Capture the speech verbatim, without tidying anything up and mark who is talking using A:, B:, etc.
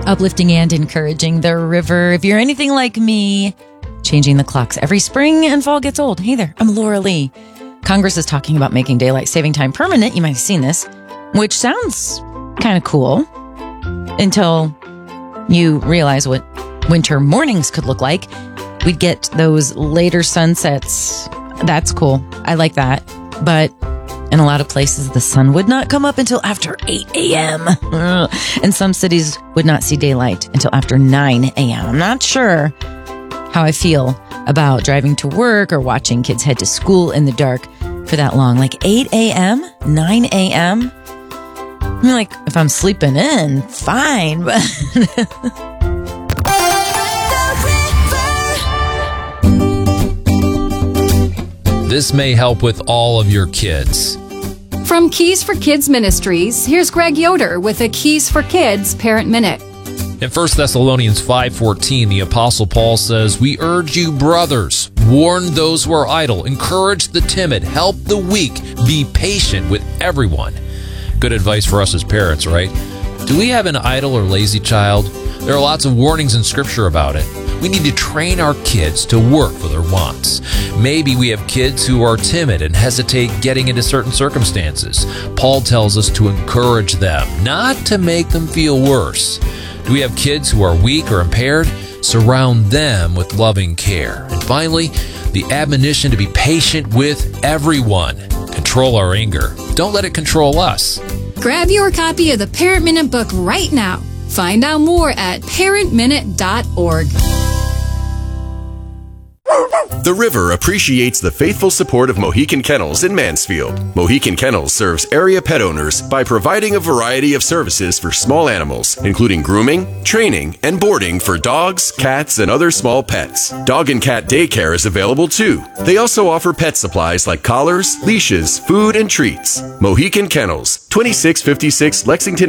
A: uplifting and encouraging the river. If you're anything like me, changing the clocks every spring and fall gets old. Hey there, I'm Laura Lee. Congress is talking about making daylight saving time permanent. You might have seen this, which sounds kind of cool until you realize what winter mornings could look like. We'd get those later sunsets. That's cool. I like that. But in a lot of places, the sun would not come up until after eight a.m. And some cities would not see daylight until after nine a.m. I'm not sure how I feel about driving to work or watching kids head to school in the dark for that long. Like eight a.m., nine a.m. I mean, like, if I'm sleeping in, fine, but...
B: This may help with all of your kids.
C: From Keys for Kids Ministries, here's Greg Yoder with a Keys for Kids Parent Minute.
B: In First Thessalonians five fourteen, the Apostle Paul says, "We urge you, brothers, warn those who are idle, encourage the timid, help the weak, be patient with everyone." Good advice for us as parents, right? Do we have an idle or lazy child? There are lots of warnings in Scripture about it. We need to train our kids to work for their wants. Maybe we have kids who are timid and hesitate getting into certain circumstances. Paul tells us to encourage them, not to make them feel worse. Do we have kids who are weak or impaired? Surround them with loving care. And finally, the admonition to be patient with everyone. Control our anger. Don't let it control us.
C: Grab your copy of the Parent Minute book right now. Find out more at parent minute dot org.
D: The River appreciates the faithful support of Mohican Kennels in Mansfield. Mohican Kennels serves area pet owners by providing a variety of services for small animals, including grooming, training, and boarding for dogs, cats, and other small pets. Dog and cat daycare is available too. They also offer pet supplies like collars, leashes, food, and treats. Mohican Kennels, twenty-six fifty-six Lexington